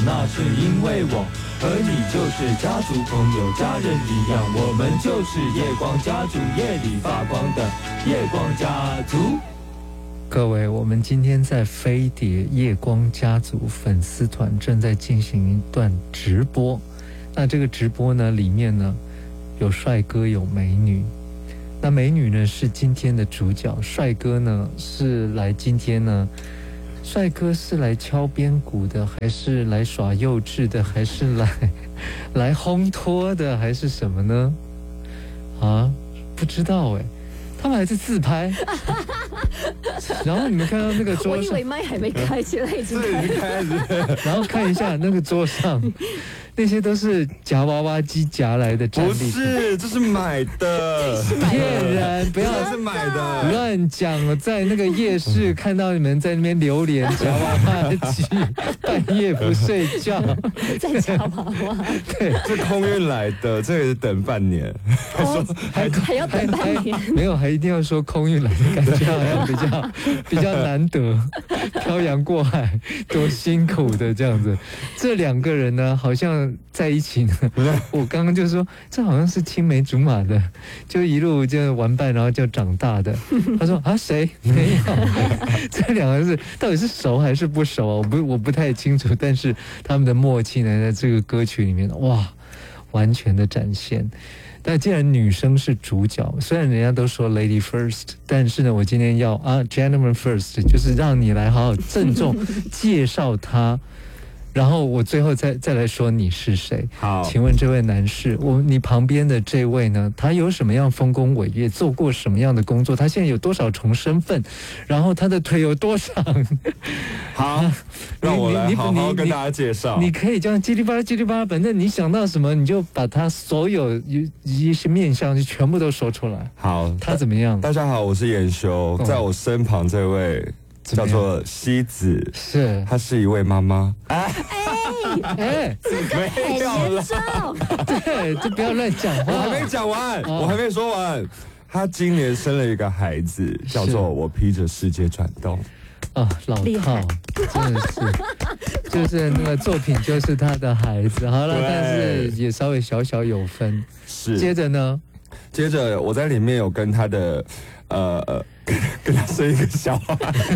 那是因为我和你就是家族朋友家人一样，我们就是夜光家族，夜里发光的夜光家族。各位，我们今天在飞碟夜光家族粉丝团正在进行一段直播，那这个直播呢，里面呢有帅哥有美女，那美女呢是今天的主角，帅哥呢是来今天呢，帅哥是来敲边鼓的，还是来耍幼稚的，还是来烘托的，还是什么呢？啊，不知道哎，他们还是自拍。然后你们看到那个桌上， 我以为麦还没开，现在已经开了。然后看一下那个桌上，那些都是夹娃娃机夹来的战利品。 不是，这是买的， 骗人！不要是买的， 乱讲。我在那个夜市看到你们在那边榴莲夹娃娃机，半夜不睡觉， 在夹娃娃。 对，这空运来的，这个是等半年。 还要等半年？ 没有，还一定要说空运来的，感觉好像比较难得，漂洋过海多辛苦的这样子。这两个人呢，好像在一起呢。我刚刚就说，这好像是青梅竹马的，就一路就玩伴，然后就长大的。他说啊，谁没有？这两个是到底是熟还是不熟啊？我不太清楚，但是他们的默契呢，在这个歌曲里面，哇，完全的展现。但既然女生是主角，虽然人家都说 Lady First， 但是呢，我今天要Gentleman First， 就是让你来好好郑重介绍她。然后我最后再来说你是谁。 好， 请问这位男士，你旁边的这位呢？他有什么样丰功伟业？做过什么样的工作？他现在有多少重身份？然后他的腿有多长？ 好，让我来好好跟大家介绍。 你可以这样叽里吧啦叽里吧啦，反正你想到什么，你就把他所有一些面向就全部都说出来。 好， 他怎么样？ 大家好，我是严修，在我身旁这位叫做西子， 是， 她是一位妈妈。 这个很严重。 对，就不要乱讲话。 我还没讲完，我还没说完。她今年生了一个孩子，叫做我披着世界转动。 啊，老套，真的是，就是那个作品就是他的孩子。好了，但是也稍微小小有分。 是。 接着呢？ 接着我在里面有跟他的跟他生一个小孩。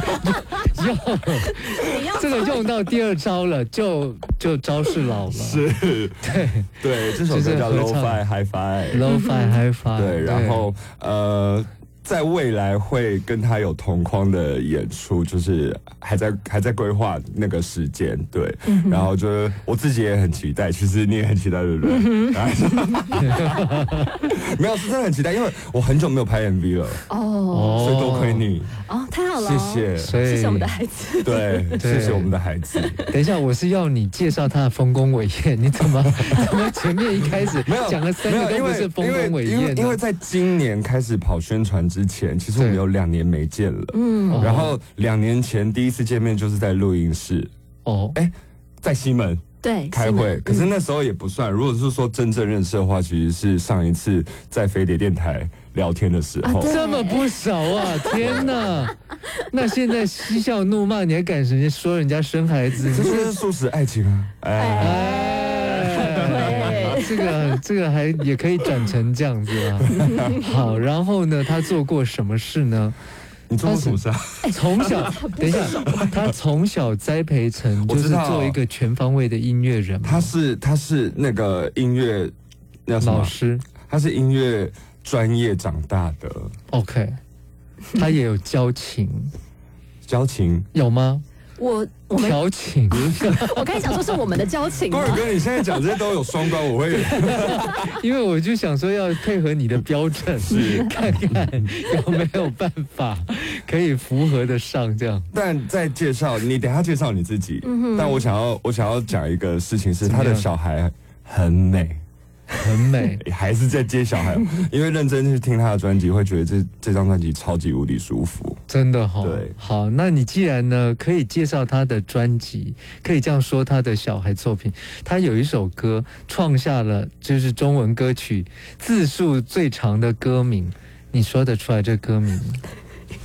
这个用到第二招了，就招式老了。 是，对，这首歌叫 Lo-Fi Hi-Fi。 Lo-Fi Hi-Fi。 对，然后在未来会跟他有同框的演出，就是还在规划那个时间，对，然后就是我自己也很期待，其实你也很期待，对不对？没有，是真的很期待，因为我很久没有拍 MV 了，所以多亏你太好了， 谢谢， 谢谢我们的孩子， 对，谢谢我们的孩子。 等一下，我是要你介绍他的丰功伟业，你怎么前面一开始讲了3个都不是丰功伟业呢？ 因为在今年开始跑宣传之前，其实我们有2年没见了。然后2年前第一次见面就是在录音室。在西门。 对， 开会。可是那时候也不算。如果是说真正认识的话，其实是上一次在飞碟电台聊天的时候。 这么不熟啊！天哪！那现在嬉笑怒骂，你还敢说人家生孩子？ 这就是素食爱情啊！ 这个还也可以转成这样子啊。好，然后呢，他做过什么事呢？ 你做过什么事啊？ 从小，等一下，他从小栽培成就是做一个全方位的音乐人。 他是那个音乐老师， 他是音乐专业长大的。 OK， 他也有交情有吗？ 我调情， 我刚才想说是我们的交情。 高尔哥，你现在讲这些都有双关，我会， 因为我就想说要配合你的标准，看看有没有办法可以符合得上这样。 但在介绍你，等一下介绍你自己。但我想要讲一个事情是，他的小孩很美。 很美， 还是在接小孩，因为认真去听他的专辑，会觉得这张专辑超级无敌舒服， 真的哈。 对， 好，那你既然呢可以介绍他的专辑，可以这样说他的小孩作品，他有一首歌创下了就是中文歌曲字数最长的歌名，你说得出来这歌名吗？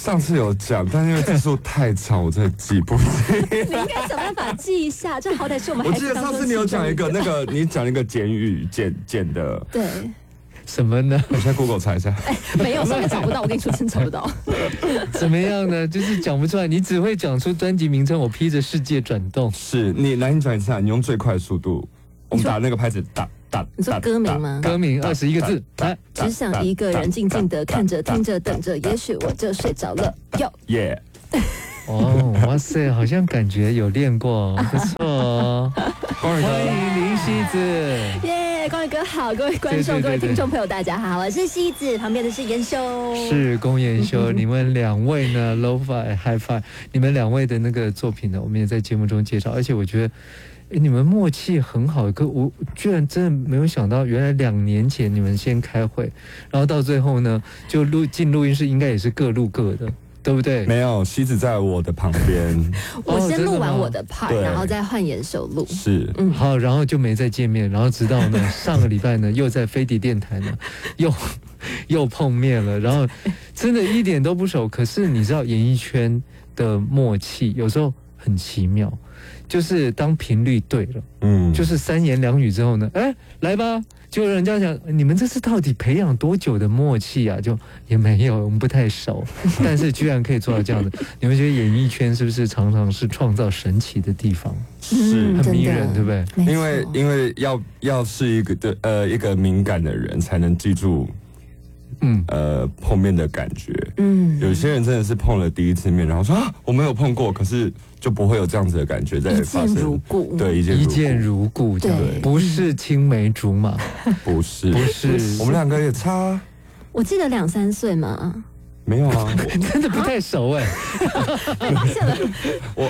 上次有讲，但是因为字数太长，我真的记不清。 你应该想办法记一下，这好歹是我们孩子当中。 我记得上次你有讲一个你讲一个简语简的。 对。 什么呢？ 我现在 Google 查一下。 没有，上面找不到。我跟你说，真找不到。 怎么样呢？就是讲不出来，你只会讲出专辑名称。我披着世界转动。 是你来，你讲一下，你用最快的速度，我们打那个拍子，打。 你说歌名吗？ 歌名21个字，来。 只想一个人静静的看着、听着、等着，也许我就睡着了。哟。 耶。 哦，哇塞，好像感觉有练过，不错哦。欢迎林希子。 耶，光宇哥好，各位观众、各位听众朋友，大家好，我是希子，旁边的是妍修， 是龚妍修。你们两位呢 ，Lo-Fi Hi-Fi， 你们两位的那个作品呢，我们也在节目中介绍，而且我觉得。你们默契很好，可我居然真的没有想到，原来2年前你们先开会，然后到最后呢，就进录音室，应该也是各录各的，对不对？ 没有，希子在我的旁边。 我先录完我的 part，然后再换妍修录。 是， 好，然后就没再见面，然后直到呢上个礼拜呢，又在飞碟电台呢，又碰面了，然后真的一点都不熟。可是你知道，演艺圈的默契有时候很奇妙。就是当频率对了，就是3言2语之后呢，来吧，就人家讲你们这是到底培养多久的默契啊？就也没有，我们不太熟，但是居然可以做到这样的。你们觉得演艺圈是不是常常是创造神奇的地方？ 是很迷人，对不对？ 因为要是一个敏感的人才能记住。碰面的感觉，有些人真的是碰了第一次面，然后说我没有碰过，可是就不会有这样子的感觉在发生。 一见如故， 对，一见如故， 这样不是青梅竹马， 不是，我们2个也差， 我记得2、3岁嘛。 没有啊， 真的不太熟被发现了。 我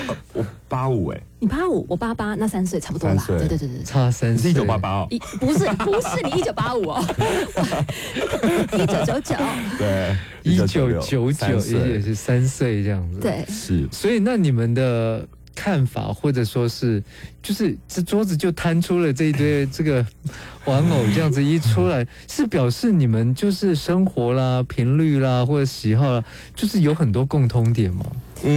85 你85，我88，那3岁差不多啦。对， 差3岁。 是1988哦。 不是你1985哦，1999。 对 ，1999也是3岁这样子。 对， 是。 所以那你们的看法，或者说是，就是这桌子就摊出了这一堆这个玩偶，这样子一出来，是表示你们就是生活啦、频率啦，或者喜好啦，就是有很多共通点吗？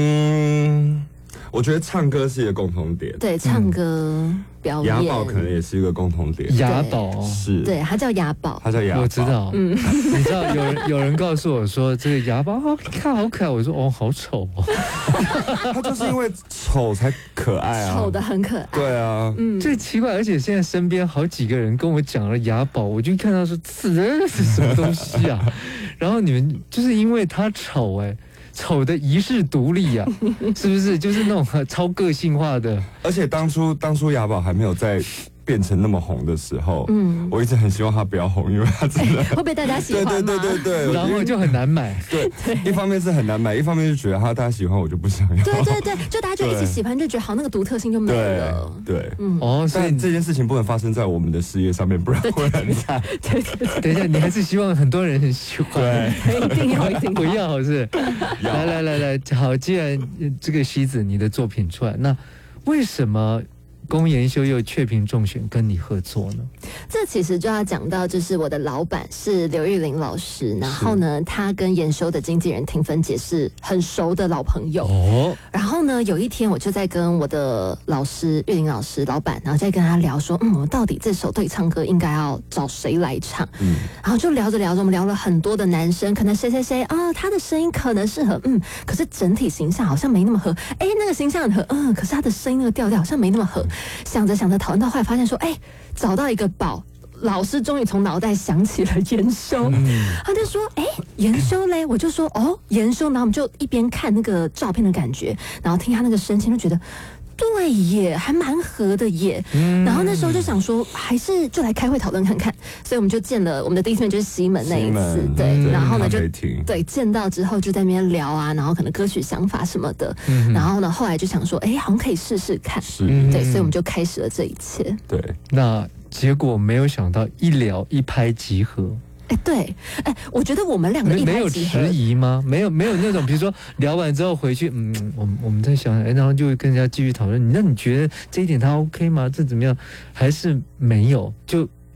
我觉得唱歌是一个共同点。 对，唱歌表演。 雅宝可能也是一个共同点。 雅宝是， 对，他叫雅宝， 我知道。你知道有人告诉我说这个雅宝看好可爱，我说好丑哦。 他就是因为丑才可爱啊， 丑的很可爱。 对啊， 最奇怪，而且现在身边好几个人跟我讲了雅宝，我就看到说这是什么东西啊？然后你们就是因为他丑丑的遗世独立啊，是不是？就是那种超个性化的。 而且当初雅宝还没有在变成那么红的时候，我一直很希望他不要红，因为他真的会被大家喜欢吗？ 对， 然后就很难买。 对，一方面是很难买，一方面就觉得大家喜欢我就不想要。 对，就大家就一起喜欢，就觉得好那个独特性就没了。 对， 所以这件事情不能发生在我们的事业上面，不然会很惨。 对， 等一下，你还是希望很多人很喜欢。 对，一定要不要是。来，好，既然这个希子你的作品出来，那为什么龚妍修又确评中选跟你合作呢？ 这其实就要讲到，就是我的老板是刘玉玲老师，然后呢，他跟妍修的经纪人庭芬姐是很熟的老朋友。然后呢，有一天我就在跟我的老师玉玲老师老板，然后再跟他聊说，我们到底这首对唱歌应该要找谁来唱？然后就聊着，我们聊了很多的男生，可能谁啊，他的声音可能适合，可是整体形象好像没那么合。那个形象很合，可是他的声音那个调调好像没那么合。想着讨论到后来发现说，找到一个宝，老师终于从脑袋想起了妍修，他就说，妍修嘞，我就说妍修，然后我们就一边看那个照片的感觉，然后听他那个声线，就觉得对耶，还蛮合的耶。然后那时候就想说，还是就来开会讨论看看，所以我们就见了我们的第一次面就是西门那一次，对，然后呢就对见到之后就在那边聊啊，然后可能歌曲想法什么的，然后呢后来就想说，好像可以试试看，对，所以我们就开始了这一切。 对， 那结果没有想到一聊一拍即合。 对，我觉得我们2个一拍即合。 没有迟疑吗？没有那种，比如说聊完之后回去，我们在想，然后就会跟人家继续讨论。那你觉得这一点他 OK 吗？这怎么样？还是没有？就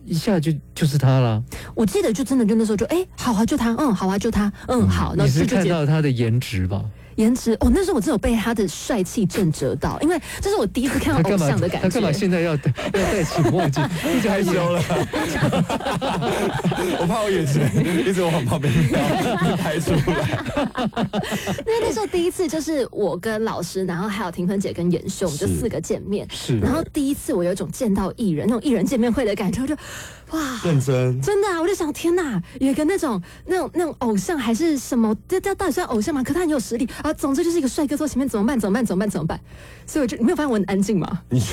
一下就是他了。 我记得就真的就那时候就好啊，就他，好啊，就他，好。 你是看到他的颜值吧？ 颜值那时候我真的有被他的帅气震慑到，因为这是我第一次看到偶像的感觉。 他干嘛现在要戴起墨镜？ 一直害羞了。我怕我眼神一直往旁边拍出来。 那时候第一次就是我跟老师，然后还有婷芬姐跟妍秀，我们就4个见面。 是。 然后第一次我有一种见到艺人那种艺人见面会的感觉，我就哇， 认真， 真的啊！我就想，天哪，有一个那种偶像还是什么？这到底算偶像吗？可他很有实力啊！总之就是一个帅哥坐前面，怎么办？所以我就你没有发现我很安静吗？ 你